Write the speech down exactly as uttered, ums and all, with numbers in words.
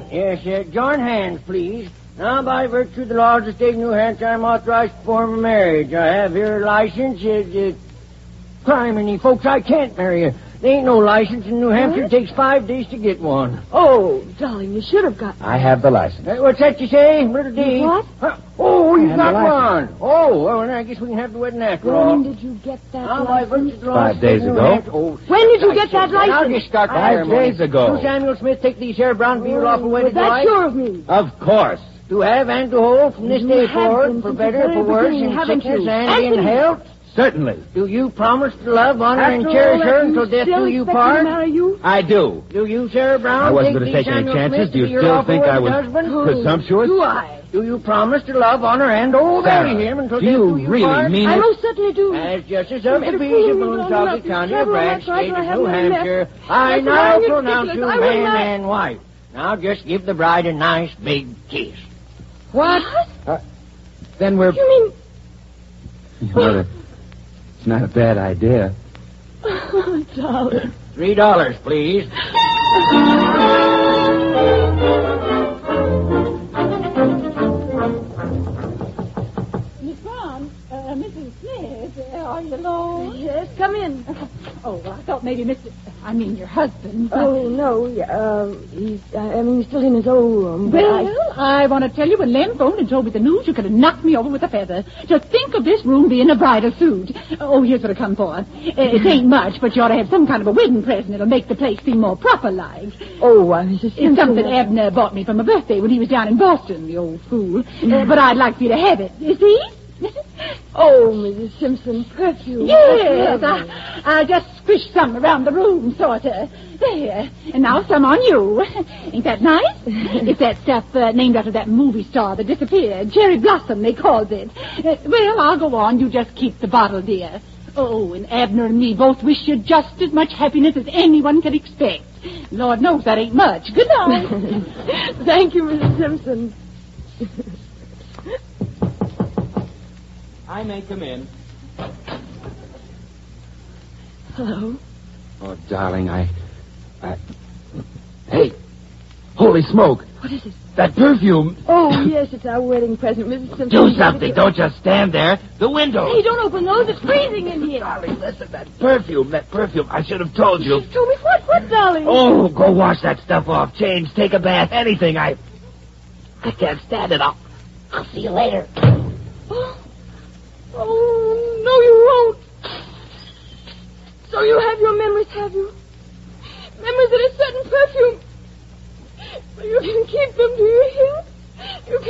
Yes, uh, join hands, please. Now, by virtue of the laws of the state of New Hampshire, I'm authorized to perform a marriage. I have here a license. It's uh, crime, any folks, I can't marry you. There ain't no license in New Hampshire. It takes five days to get one. Oh, darling, you should have got one. I have the license. Uh, what's that you say, little D? What? Huh? Oh, you have got the one. Oh, well, then I guess we can have the wedding after all. When did you get that Now, by license? virtue of the laws of Five the state of days New ago. Hampshire- Oh, When did you I get said that I'll license? just start the Five ceremony. days ago. Do Samuel Smith take these here brown beer lawful Was wedded that wife? sure of me? Of course. To have and to hold from this You day have forward, been for since better, the for very worse, beginning, in haven't sickness you? and in Anthony! health. Certainly. Do you promise to love, honor, and After cherish all her that, until you death still do you expect me to part? marry you? I do. Do you, Sarah Brown, I wasn't take going to these take any Samuel chances. Smith Do to you be your still lawful think I wedded was husband? presumptuous? Do I? Do you promise to love, honor, and obey Sarah, him until do death you do you really part? mean I it? most certainly do. As Justice of the But Peace if of you Woonsocket don't County, love of me, Branch, Trevor, State I of have New no left. Hampshire, I That's now lying, it's pronounce ridiculous. you I will man not- and wife. Now just give the bride a nice big kiss. What? Uh, then we're... You mean... You know, that- it's not a bad idea. Oh, darling. Three dollars, please. Miss Brown, uh, Missus Smith, uh, are you alone? Yes, come in. Oh, I thought maybe Mister I mean, your husband. Oh, no, um, he's, I mean, he's still in his old room. But I... Well, I want to tell you, when Lem phoned and told me the news, you could have knocked me over with a feather. Just think of this room being a bridal suit. Oh, here's what I come for. Uh, it ain't much, but you ought to have some kind of a wedding present that'll make the place seem more proper-like. Oh, uh, Missus It's Simpson. something Abner bought me for my birthday when he was down in Boston, the old fool. Uh, but I'd like for you to have it. You see? Oh, Missus Simpson, perfume. Yes, That's I, I just squished some around the room, sort of. There. And now some on you. Ain't that nice? It's that stuff uh, named after that movie star that disappeared. Cherry Blossom, they called it. Uh, well, I'll go on. You just keep the bottle, dear. Oh, and Abner and me both wish you just as much happiness as anyone can expect. Lord knows that ain't much. Good night. Thank you, Missus Simpson. I may come in. Hello. Oh, darling, I... I... Hey! Holy smoke! What is it? That perfume! Oh, yes, it's our wedding present, Missus Simpson. Do something! Don't just stand there! The window! Hey, don't open those. It's freezing in here. Darling, listen, that perfume, that perfume. I should have told you. She told me what? What, darling? Oh, go wash that stuff off. Change, take a bath, anything. I... I can't stand it. I'll... I'll see you later. Oh. Oh, no, you won't. So you have your memories, have you? Memories of a certain perfume. Well, you can keep them, do you